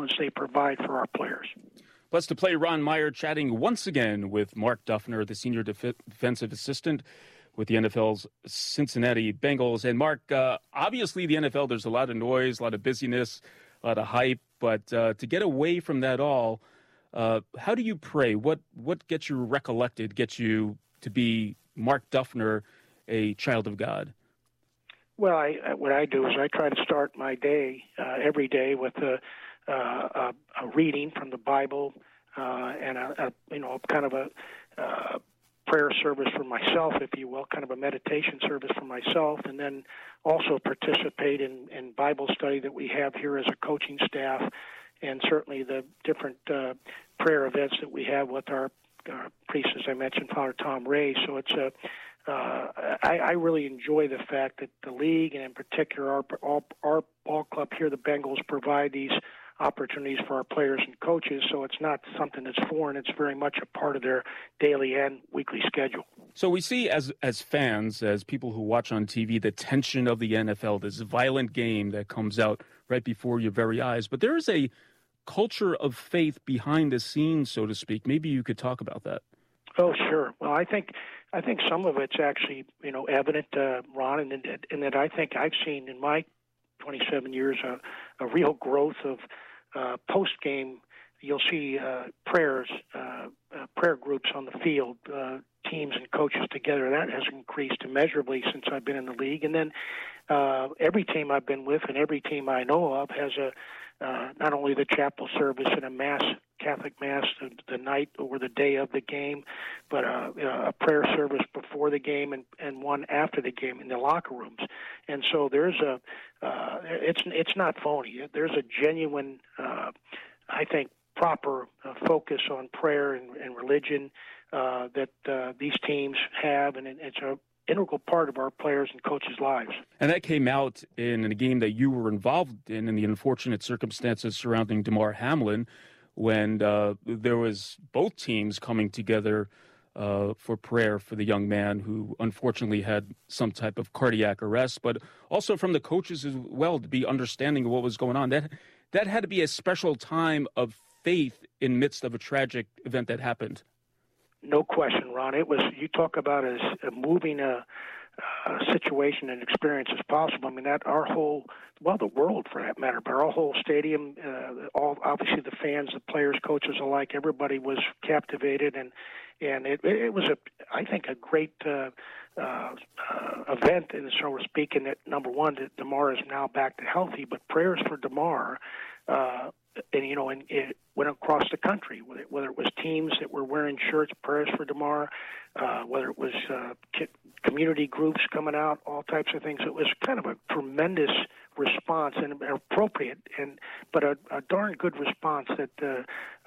excellence they provide for our players. Plus, to play, Ron Meyer chatting once again with Mark Duffner, the senior defensive assistant with the NFL's Cincinnati Bengals. And Mark, obviously the NFL, there's a lot of noise, a lot of busyness, a lot of hype. But to get away from that all, how do you pray? What gets you recollected, gets you to be Mark Duffner, a child of God? Well, what I do is I try to start my day every day with a reading from the Bible and kind of a prayer service for myself, if you will, kind of a meditation service for myself, and then also participate in Bible study that we have here as a coaching staff, and certainly the different prayer events that we have with our priest, as I mentioned, Father Tom Ray. So it's I really enjoy the fact that the league, and in particular our ball club here, the Bengals, provide these opportunities for our players and coaches. So it's not something that's foreign. It's very much a part of their daily and weekly schedule. So we see as fans, as people who watch on TV, the tension of the NFL, this violent game that comes out right before your very eyes. But there is a culture of faith behind the scenes, so to speak. Maybe you could talk about that. Oh, sure. Well, I think some of it's actually, evident, Ron, and that I think I've seen in my 27 years a real growth of post-game. You'll see prayer groups on the field, teams and coaches together. That has increased immeasurably since I've been in the league. And then every team I've been with and every team I know of has not only the chapel service and a Catholic mass the night or the day of the game, but a prayer service before the game and one after the game in the locker rooms. And so there's it's not phony. There's a genuine, I think, proper focus on prayer and religion that these teams have, and it's an integral part of our players and coaches' lives. And that came out in a game that you were involved in the unfortunate circumstances surrounding Damar Hamlin, when there was both teams coming together for prayer for the young man who unfortunately had some type of cardiac arrest, but also from the coaches as well to be understanding of what was going on. That had to be a special time of faith in midst of a tragic event that happened. No question, Ron. It was, you talk about as moving a situation and experience as possible. I mean, that our whole, the world for that matter, but our whole stadium, obviously the fans, the players, coaches alike, everybody was captivated, and it was I think a great event, and so to speak. And that, number one, that Damar is now back to healthy, but prayers for Damar. And it went across the country, whether it was teams that were wearing shirts, prayers for Damar, whether it was community groups coming out, all types of things. It was kind of a tremendous response and appropriate, but a darn good response that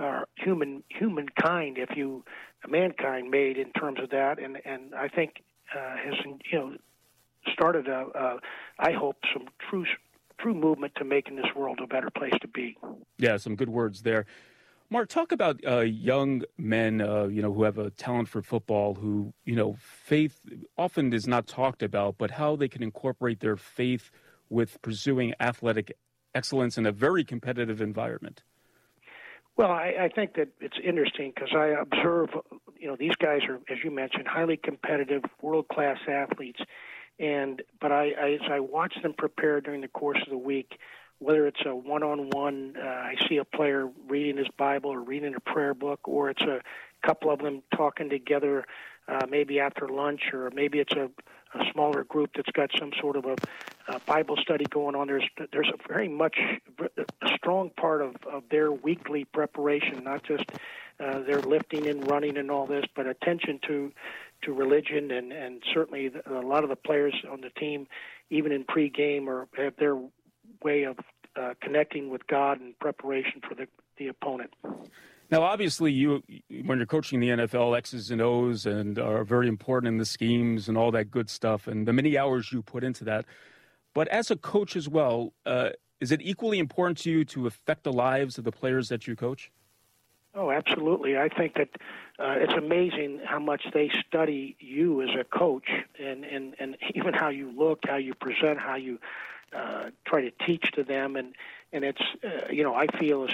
humankind, mankind made in terms of that, and I think has started I hope some true movement to making this world a better place to be. Yeah, some good words there. Mark, talk about young men, who have a talent for football, who, faith often is not talked about, but how they can incorporate their faith with pursuing athletic excellence in a very competitive environment. Well, I think that it's interesting because I observe, these guys are, as you mentioned, highly competitive, world-class athletes. But as I watch them prepare during the course of the week, whether it's a one-on-one, I see a player reading his Bible or reading a prayer book, or it's a couple of them talking together maybe after lunch, or maybe it's a smaller group that's got some sort of a Bible study going on. There's a very much a strong part of their weekly preparation, not just their lifting and running and all this, but attention to religion, and certainly a lot of the players on the team, even in pregame, have their way of connecting with God in preparation for the opponent. Now, obviously, when you're coaching the NFL, X's and O's and are very important in the schemes and all that good stuff, and the many hours you put into that. But as a coach as well, is it equally important to you to affect the lives of the players that you coach? Oh, absolutely. I think that it's amazing how much they study you as a coach, and even how you look, how you present, how you try to teach to them, and it's I feel as